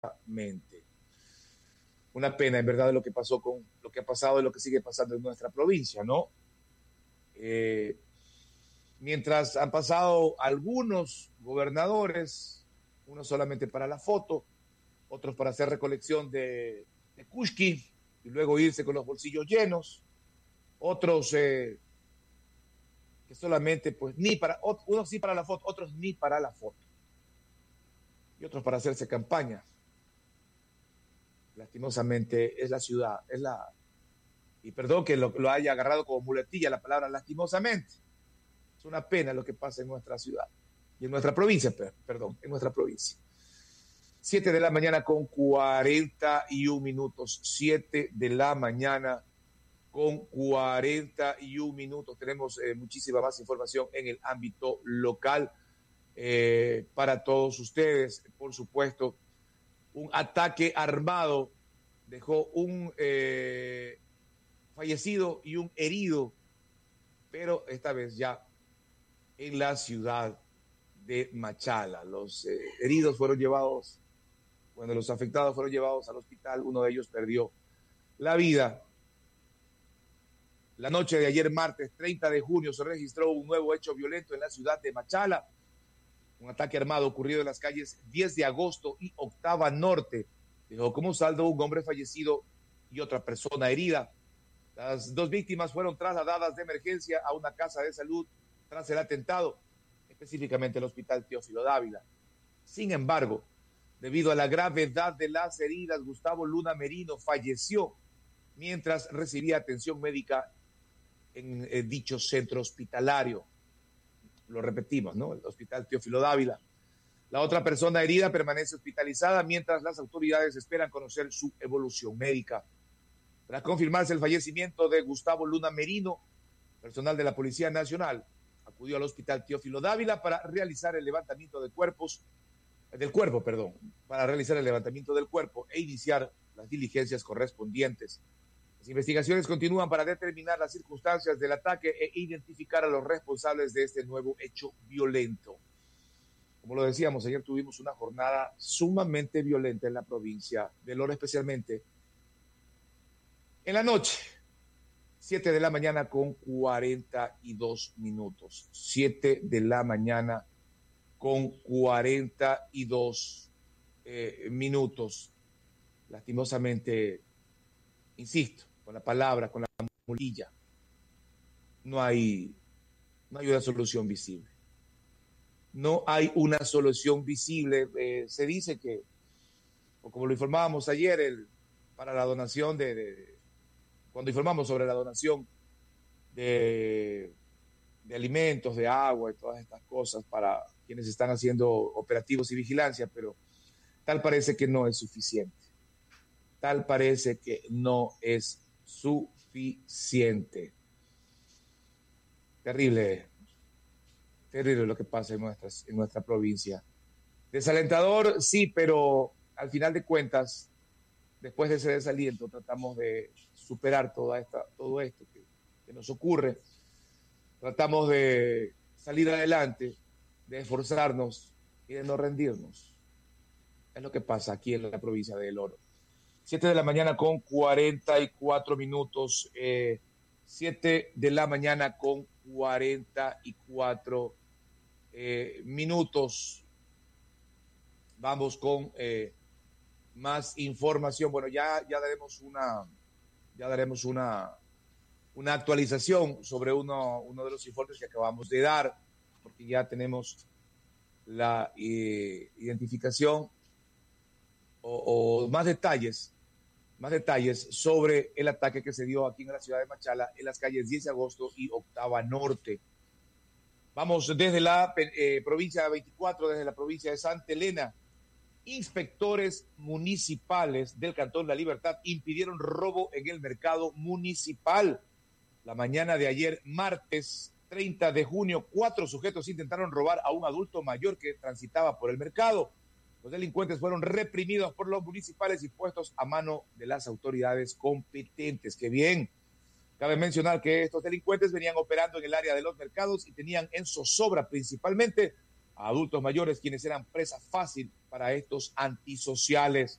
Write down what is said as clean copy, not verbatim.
mente. Una pena, en verdad, de lo que pasó con lo que ha pasado y lo que sigue pasando en nuestra provincia, ¿no? Eh, Mientras han pasado algunos gobernadores, unos solamente para la foto, otros para hacer recolección de Kushki y luego irse con los bolsillos llenos, otros que solamente, pues, ni para, unos sí para la foto, otros ni para la foto, y otros para hacerse campaña. Lastimosamente es la ciudad, y perdón que lo haya agarrado como muletilla la palabra lastimosamente. Es una pena lo que pasa en nuestra ciudad y en nuestra provincia, perdón, en nuestra provincia. 7 de la mañana con 41 minutos. 7 de la mañana con 41 minutos. Tenemos muchísima más información en el ámbito local para todos ustedes. Por supuesto, un ataque armado dejó un fallecido y un herido, pero esta vez ya en la ciudad de Machala. Los heridos fueron llevados, bueno, los afectados fueron llevados al hospital. Uno de ellos perdió la vida. La noche de ayer, martes 30 de junio, se registró un nuevo hecho violento en la ciudad de Machala. Un ataque armado ocurrido en las calles 10 de agosto y Octava Norte dejó como saldo un hombre fallecido y otra persona herida. Las dos víctimas fueron trasladadas de emergencia a una casa de salud tras el atentado, específicamente el Hospital Teófilo Dávila. Sin embargo, debido a la gravedad de las heridas, Gustavo Luna Merino falleció mientras recibía atención médica en dicho centro hospitalario. Lo repetimos, ¿no? El Hospital Teófilo Dávila. La otra persona herida permanece hospitalizada mientras las autoridades esperan conocer su evolución médica. Tras confirmarse el fallecimiento de Gustavo Luna Merino, personal de la Policía Nacional acudió al Hospital Teófilo Dávila para realizar el levantamiento del cuerpo e iniciar las diligencias correspondientes. Las investigaciones continúan para determinar las circunstancias del ataque e identificar a los responsables de este nuevo hecho violento. Como lo decíamos, ayer tuvimos una jornada sumamente violenta en la provincia de Lora, especialmente en la noche. 7 de la mañana con 42 minutos. 7 de la mañana con 42 minutos. Lastimosamente, insisto, con la palabra, con la mulilla, no hay una solución visible. No hay una solución visible. Se dice que, o como lo informábamos ayer, para la donación cuando informamos sobre la donación de alimentos, de agua y todas estas cosas para quienes están haciendo operativos y vigilancia, pero tal parece que no es suficiente. Tal parece que no es suficiente. Terrible, terrible lo que pasa en nuestra provincia. Desalentador, sí, pero al final de cuentas, después de ese desaliento, tratamos de superar todo esto que nos ocurre. Tratamos de salir adelante, de esforzarnos y de no rendirnos. Es lo que pasa aquí en la provincia de El Oro. 7 de la mañana con 44 minutos. 7 de la mañana con 44 minutos. Vamos con más información. Bueno, ya daremos una actualización sobre uno de los informes que acabamos de dar, porque ya tenemos la identificación o más detalles sobre el ataque que se dio aquí en la ciudad de Machala, en las calles 10 de agosto y Octava Norte. Vamos desde la provincia 24, desde la provincia de Santa Elena. Inspectores municipales del Cantón La Libertad impidieron robo en el mercado municipal. La mañana de ayer, martes 30 de junio, 4 sujetos intentaron robar a un adulto mayor que transitaba por el mercado. Los delincuentes fueron reprimidos por los municipales y puestos a mano de las autoridades competentes. ¡Qué bien! Cabe mencionar que estos delincuentes venían operando en el área de los mercados y tenían en zozobra principalmente a adultos mayores, quienes eran presa fácil para estos antisociales